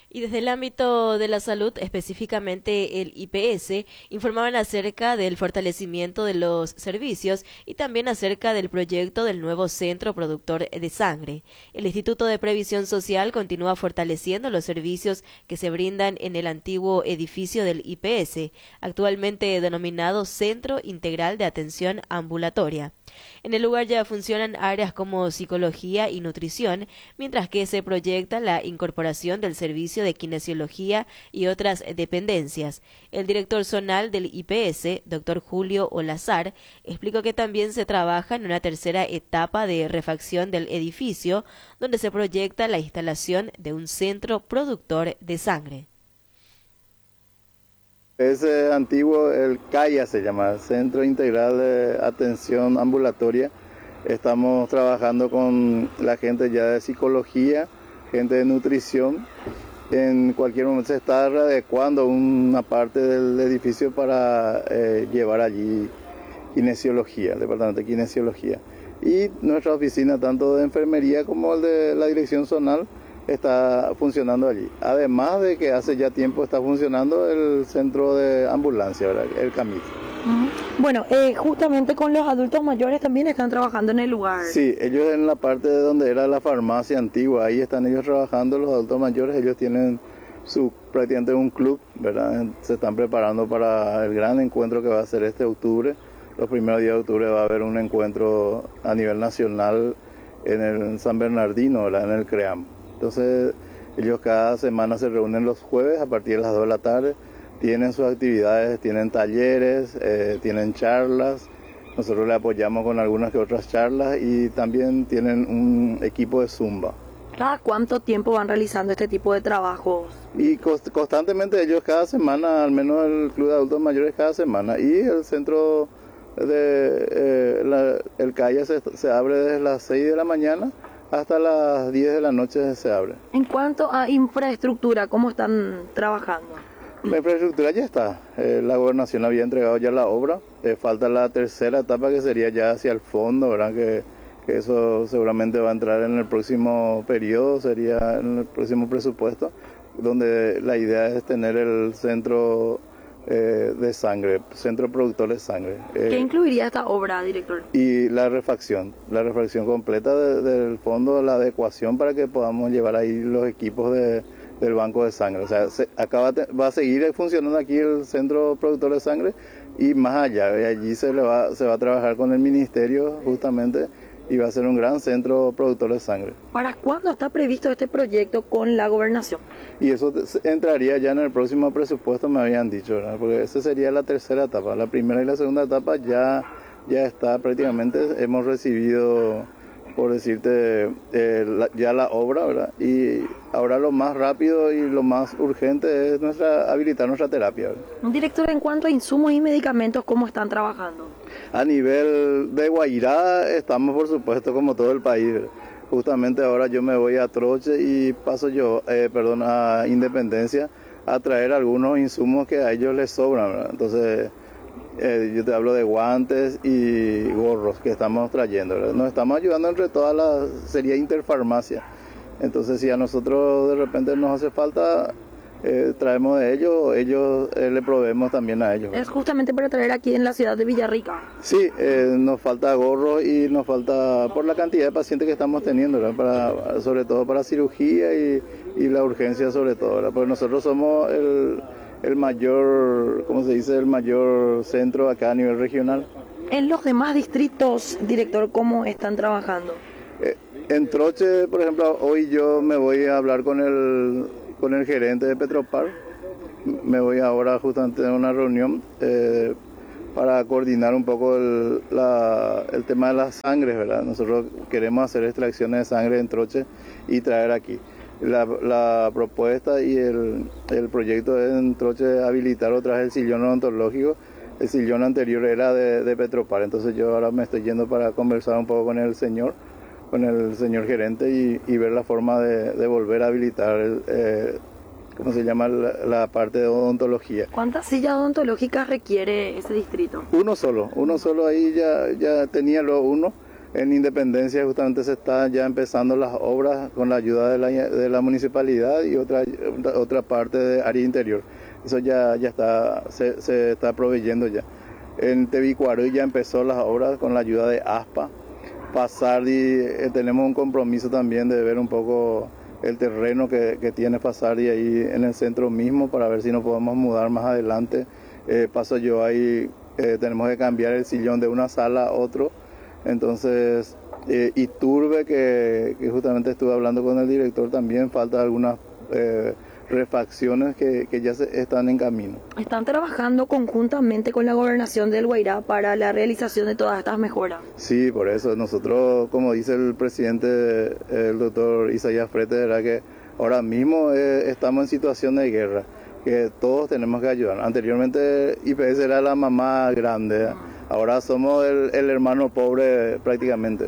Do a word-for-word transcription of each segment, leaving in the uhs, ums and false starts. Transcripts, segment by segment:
Y desde el ámbito de la salud, específicamente el I P S, informaban acerca del fortalecimiento de los servicios y también acerca del proyecto del nuevo centro productor de sangre. El Instituto de Previsión Social continúa fortaleciendo los servicios que se brindan en el antiguo edificio del I P S, actualmente denominado Centro Integral de Atención Ambulatoria. En el lugar ya funcionan áreas como psicología y nutrición, mientras que se proyecta la incorporación del servicio de kinesiología y otras dependencias. El director zonal del I P S, doctor Julio Olazar, explicó que también se trabaja en una tercera etapa de refacción del edificio, donde se proyecta la instalación de un centro productor de sangre. Ese antiguo, el CAIA se llama, Centro Integral de Atención Ambulatoria. Estamos trabajando con la gente ya de psicología, gente de nutrición. En cualquier momento se está readecuando una parte del edificio para eh, llevar allí kinesiología, el departamento de kinesiología. Y nuestra oficina, tanto de enfermería como el de la dirección zonal, está funcionando allí. Además de que hace ya tiempo está funcionando el centro de ambulancia, ¿verdad? El C A M I C. Bueno, eh, justamente con los adultos mayores también están trabajando en el lugar. Sí, ellos en la parte de donde era la farmacia antigua, ahí están ellos trabajando, los adultos mayores, ellos tienen su prácticamente un club, ¿verdad? Se están preparando para el gran encuentro que va a ser este octubre. Los primeros días de octubre va a haber un encuentro a nivel nacional en el San Bernardino, ¿verdad? En el CREAM. Entonces, ellos cada semana se reúnen los jueves a partir de las dos de la tarde, tienen sus actividades, tienen talleres, eh, tienen charlas, nosotros le apoyamos con algunas que otras charlas y también tienen un equipo de Zumba. ¿Cada cuánto tiempo van realizando este tipo de trabajos? Y cost- constantemente ellos cada semana, al menos el Club de Adultos Mayores cada semana, y el centro de eh, la, el CAIA se, se abre desde las seis de la mañana hasta las diez de la noche se abre. En cuanto a infraestructura, ¿cómo están trabajando? La infraestructura ya está. Eh, la gobernación había entregado ya la obra. Eh, falta la tercera etapa que sería ya hacia el fondo, ¿verdad? Que, que eso seguramente va a entrar en el próximo periodo, sería en el próximo presupuesto, donde la idea es tener el centro eh, de sangre, centro productor de sangre. Eh, ¿Qué incluiría esta obra, director? Y la refacción, la refacción completa de, del fondo, la adecuación para que podamos llevar ahí los equipos de, del banco de sangre. O sea, se, acaba, va a seguir funcionando aquí el centro productor de sangre y más allá, y allí se, le va, se va a trabajar con el ministerio justamente y va a ser un gran centro productor de sangre. ¿Para cuándo está previsto este proyecto con la gobernación? Y eso entraría ya en el próximo presupuesto, me habían dicho, ¿verdad? Porque esa sería la tercera etapa. La primera y la segunda etapa ya, ya está prácticamente, hemos recibido, por decirte, eh, la, ya la obra, ¿verdad? Y ahora lo más rápido y lo más urgente es nuestra habilitar nuestra terapia, ¿verdad? Director, en cuanto a insumos y medicamentos, ¿cómo están trabajando? A nivel de Guairá estamos, por supuesto, como todo el país, ¿verdad? Justamente ahora yo me voy a Troche y paso yo, eh, perdón, a Independencia a traer algunos insumos que a ellos les sobran, ¿verdad? Entonces, eh, yo te hablo de guantes y gorros que estamos trayendo, ¿verdad? Nos estamos ayudando entre todas las, sería interfarmacia. Entonces, si a nosotros de repente nos hace falta, eh, traemos de ellos, ellos eh, le proveemos también a ellos, ¿verdad? Es justamente para traer aquí en la ciudad de Villarrica. Sí, eh, nos falta gorros y nos falta por la cantidad de pacientes que estamos teniendo, ¿verdad? Para, sobre todo para cirugía y, y la urgencia sobre todo, ¿verdad? Porque nosotros somos el, el mayor, ¿cómo se dice? El mayor centro acá a nivel regional. En los demás distritos, director, ¿cómo están trabajando? Eh, en Troche, por ejemplo, hoy yo me voy a hablar con el con el gerente de Petropar. Me voy ahora justamente a una reunión eh, para coordinar un poco el, la, el tema de las sangres, ¿verdad? Nosotros queremos hacer extracciones de sangre en Troche y traer aquí. La, la propuesta y el, el proyecto es en Troche habilitar otra vez el sillón odontológico. El sillón anterior era de, de Petropar, entonces yo ahora me estoy yendo para conversar un poco con el señor, con el señor gerente y, y ver la forma de, de volver a habilitar el, eh, ¿cómo se llama? La, la parte de odontología. ¿Cuántas sillas odontológicas requiere ese distrito? Uno solo, uno solo ahí ya, ya tenía lo uno, En Independencia justamente se están ya empezando las obras con la ayuda de la, de la municipalidad y otra, otra parte de área interior. Eso ya, ya está, se, se está proveyendo ya. En Tebicuaruy ya empezó las obras con la ayuda de ASPA. Pasar y eh, tenemos un compromiso también de ver un poco el terreno que, que tiene Pasar y ahí en el centro mismo para ver si nos podemos mudar más adelante. Eh, paso yo ahí, eh, tenemos que cambiar el sillón de una sala a otro. Entonces, eh, Iturbe, que, que justamente estuve hablando con el director, también falta algunas eh, refacciones que, que ya se están en camino. ¿Están trabajando conjuntamente con la gobernación del Guairá para la realización de todas estas mejoras? Sí, por eso nosotros, como dice el presidente, el doctor Isaías Frete, ¿verdad? Que ahora mismo eh, estamos en situación de guerra, que todos tenemos que ayudar. Anteriormente I P S era la mamá grande, ¿eh? Ahora somos el, el hermano pobre prácticamente.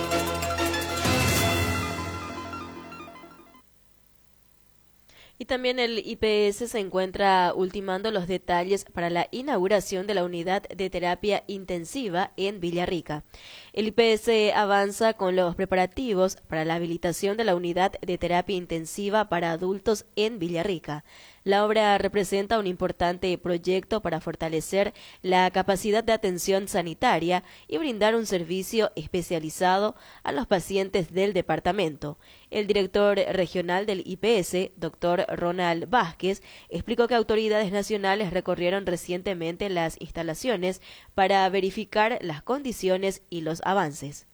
Y también el I P S se encuentra ultimando los detalles para la inauguración de la unidad de terapia intensiva en Villarrica. El I P S avanza con los preparativos para la habilitación de la unidad de terapia intensiva para adultos en Villarrica. La obra representa un importante proyecto para fortalecer la capacidad de atención sanitaria y brindar un servicio especializado a los pacientes del departamento. El director regional del I P S, doctor Ronald Vázquez, explicó que autoridades nacionales recorrieron recientemente las instalaciones para verificar las condiciones y los avances.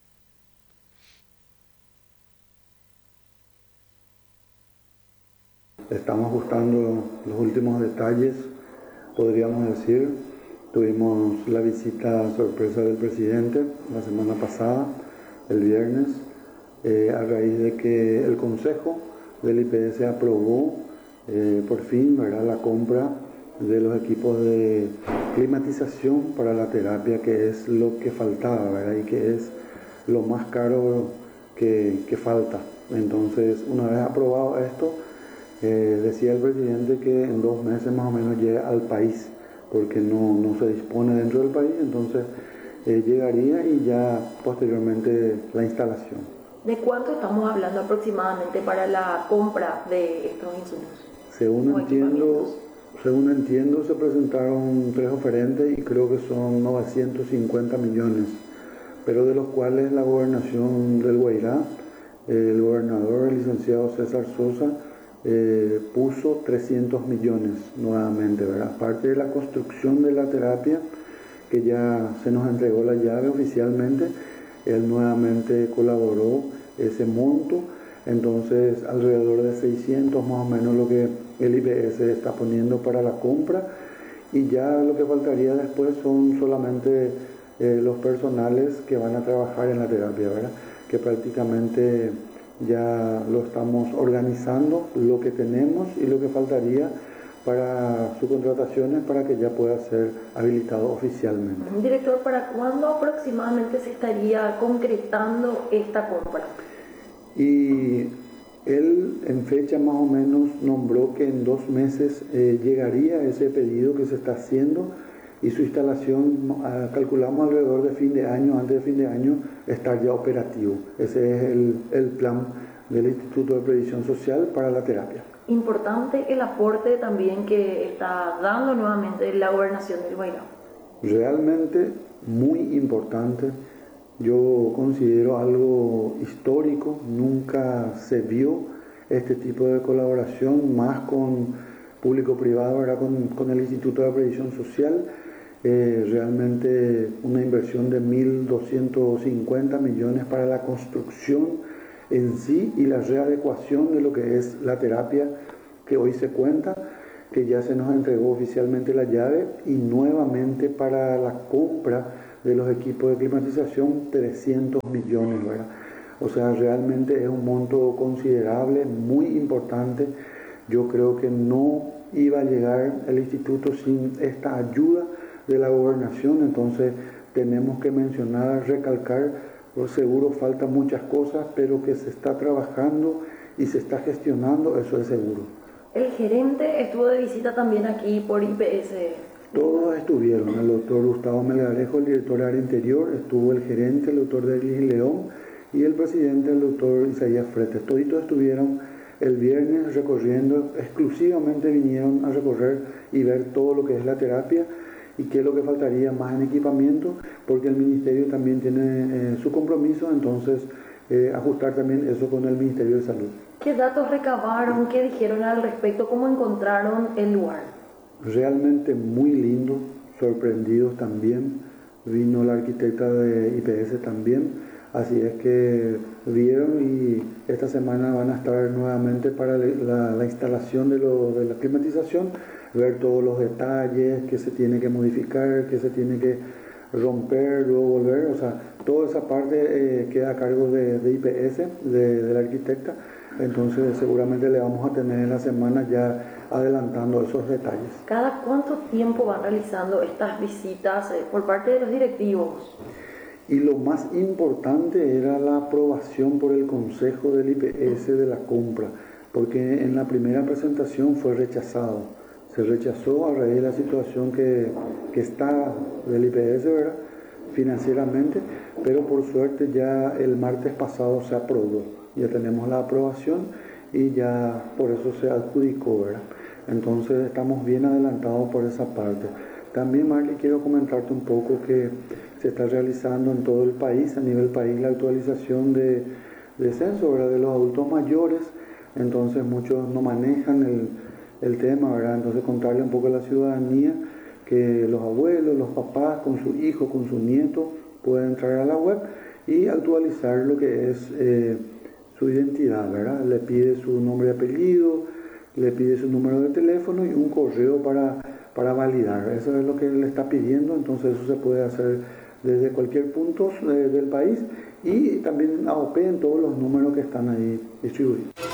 Estamos ajustando los últimos detalles, podríamos decir. Tuvimos la visita sorpresa del presidente la semana pasada, el viernes, eh, a raíz de que el Consejo del I P S aprobó eh, por fin, ¿verdad?, la compra de los equipos de climatización para la terapia, que es lo que faltaba, ¿verdad?, y que es lo más caro que, que falta. Entonces, una vez aprobado esto, Eh, decía el presidente que en dos meses más o menos llega al país, porque no, no se dispone dentro del país, entonces eh, llegaría y ya posteriormente la instalación. ¿De cuánto estamos hablando aproximadamente para la compra de estos insumos? Según entiendo, según entiendo se presentaron tres oferentes y creo que son novecientos cincuenta millones, pero de los cuales la gobernación del Guairá, el gobernador, el licenciado César Sosa, Eh, puso trescientos millones nuevamente, ¿verdad? Aparte de la construcción de la terapia, que ya se nos entregó la llave oficialmente, él nuevamente colaboró ese monto, entonces alrededor de seiscientos más o menos lo que el I P S está poniendo para la compra, y ya lo que faltaría después son solamente eh, los personales que van a trabajar en la terapia, ¿verdad? Que prácticamente ya lo estamos organizando, lo que tenemos y lo que faltaría para sus contrataciones para que ya pueda ser habilitado oficialmente. Director, ¿para cuándo aproximadamente se estaría concretando esta compra? Y él en fecha más o menos nombró que en dos meses eh, llegaría ese pedido que se está haciendo, y su instalación, calculamos alrededor de fin de año, antes de fin de año, estar ya operativo. Ese es el, el plan del Instituto de Previsión Social para la terapia. Importante el aporte también que está dando nuevamente la gobernación del Guairá. Realmente muy importante. Yo considero algo histórico, nunca se vio este tipo de colaboración, más con público-privado, ¿verdad?, con, con el Instituto de Previsión Social. Eh, realmente una inversión de mil doscientos cincuenta millones para la construcción en sí y la readecuación de lo que es la terapia que hoy se cuenta, que ya se nos entregó oficialmente la llave, y nuevamente para la compra de los equipos de climatización trescientos millones, ¿verdad? O sea, realmente es un monto considerable, muy importante. Yo creo que no iba a llegar el instituto sin esta ayuda de la gobernación, entonces tenemos que mencionar, recalcar, por seguro faltan muchas cosas, pero que se está trabajando y se está gestionando, eso es seguro. El gerente estuvo de visita también aquí por I P S. Todos estuvieron, el doctor Gustavo Melgarejo, el director de área interior, estuvo el gerente, el doctor Derlis León, y el presidente, el doctor Isaías Fretes. Toditos estuvieron el viernes recorriendo, exclusivamente vinieron a recorrer y ver todo lo que es la terapia y qué es lo que faltaría más en equipamiento, porque el ministerio también tiene eh, su compromiso, entonces eh, ajustar también eso con el Ministerio de Salud. ¿Qué datos recabaron? ¿Qué dijeron al respecto? ¿Cómo encontraron el lugar? Realmente muy lindo, sorprendidos también. Vino la arquitecta de I P S también. Así es que vieron y esta semana van a estar nuevamente para la, la instalación de, lo, de la climatización, ver todos los detalles, qué se tiene que modificar, qué se tiene que romper, luego volver, o sea, toda esa parte eh, queda a cargo de, de I P S, de, de la arquitecta, entonces seguramente le vamos a tener en la semana ya adelantando esos detalles. ¿Cada cuánto tiempo van realizando estas visitas eh, por parte de los directivos? Y lo más importante era la aprobación por el Consejo del I P S de la compra, porque en la primera presentación fue rechazado. Se rechazó a raíz de la situación que, que está del I P S, ¿verdad?, financieramente, pero por suerte ya el martes pasado se aprobó. Ya tenemos la aprobación y ya por eso se adjudicó, ¿verdad? Entonces estamos bien adelantados por esa parte. También, Marley, quiero comentarte un poco que se está realizando en todo el país, a nivel país, la actualización de, de censo, ¿verdad?, de los adultos mayores. Entonces muchos no manejan el, el tema, ¿verdad? Entonces contarle un poco a la ciudadanía que los abuelos, los papás, con su hijo, con su nieto, pueden entrar a la web y actualizar lo que es eh, su identidad, ¿verdad? Le pide su nombre y apellido, le pide su número de teléfono y un correo para, para validar. Eso es lo que le está pidiendo, entonces eso se puede hacer desde cualquier punto de, del país y también A O P en todos los números que están ahí distribuidos.